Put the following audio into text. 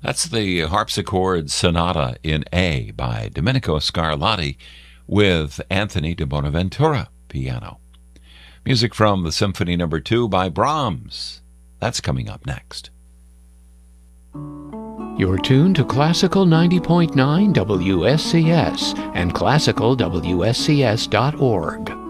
That's the Harpsichord Sonata in A by Domenico Scarlatti with Anthony de Bonaventura, piano. Music from the Symphony No. 2 by Brahms. That's coming up next. You're tuned to Classical 90.9 WSCS and classicalwscs.org.